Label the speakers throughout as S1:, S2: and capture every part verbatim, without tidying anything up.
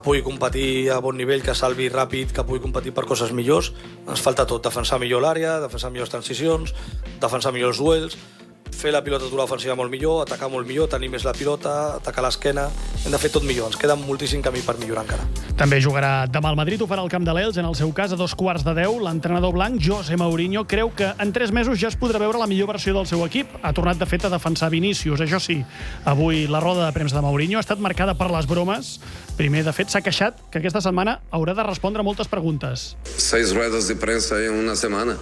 S1: pugui competir a bon nivell, que salvi ràpid, que pugui competir per coses millors. Ens falta tot, defensar millor l'àrea, defensar millors transicions, defensar millors duels, fer la pilota aturar ofensiva molt millor, atacar molt millor, tenir més la pilota, atacar l'esquena. Hem de fer tot millor, ens queda moltíssim camí per millorar encara.
S2: També jugarà demà al Madrid, ho farà al camp de l'Elx, en el seu cas a dos quarts de deu. L'entrenador blanc, José Mourinho, creu que en tres mesos ja es podrà veure la millor versió del seu equip. Ha tornat, de fet, a defensar Vinícius. Això sí, avui la roda de premsa de Mourinho ha estat marcada per les bromes. Primer, de fet, s'ha queixat que aquesta setmana haurà de respondre moltes preguntes.
S3: Seis ruedas de prensa en una semana.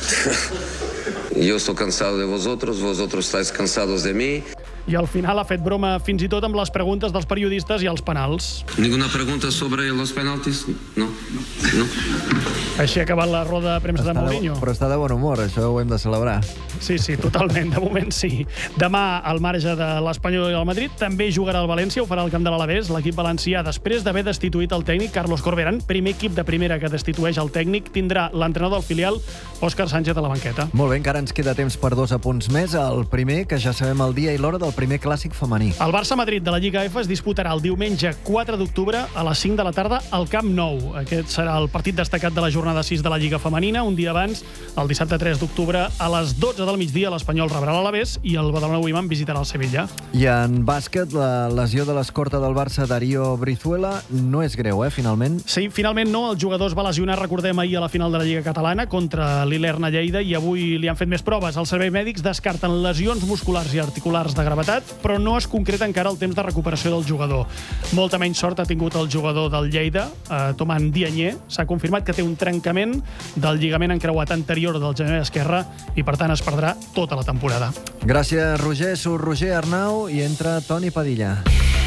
S3: Yo estoy cansado de vosotros, vosotros estáis cansados de mí.
S2: I al final ha fet broma fins i tot amb les preguntes dels periodistes i els penals.
S3: Ninguna pregunta sobre los penaltis? No. No.
S2: Així ha acabat la roda de premsa de Mourinho.
S4: Però està de bon humor, això ho hem de celebrar.
S2: Sí, sí, totalment, de moment sí. Demà, al marge de l'Espanyol i el Madrid, també jugarà el València, ho farà al camp de l'Alavés. L'equip valencià, després d'haver destituït el tècnic Carlos Corberán, primer equip de primera que destitueix el tècnic, tindrà l'entrenador del filial, Òscar Sánchez, a la banqueta.
S4: Molt bé, encara ens queda temps per dos apunts més. El primer, que ja sabem el dia i l'hora del primer clàssic femení.
S2: El Barça-Madrid de la Lliga F es disputarà el diumenge quatre d'octubre a les cinc de la tarda al Camp Nou. Aquest serà el partit destacat de la jornada sis de la Lliga Femenina. Un dia abans, el dissabte tres d'octubre, a les dotze del migdia, l'Espanyol rebrà l'Alavés i el Badalona Women visitarà el Sevilla.
S4: I en bàsquet, la lesió de l'escorta del Barça, Darío Brizuela, no és greu, eh, finalment?
S2: Sí, finalment no. El jugador es va lesionar, recordem, ahir a la final de la Lliga Catalana contra l'Ilerna Lleida i avui li han fet més proves. Els serveis mèdics descarten lesions musculars i articulars de gravetat, però no es concreta encara el temps de recuperació del jugador. Molta menys sort ha tingut el jugador del Lleida, eh, Toman Dianyé. S'ha confirmat que té un trencament del lligament encreuat anterior del genoll esquerre i, per tant, es perdrà tota la temporada.
S4: Gràcies, Roger. Surt Roger Arnau i entra Toni Padilla.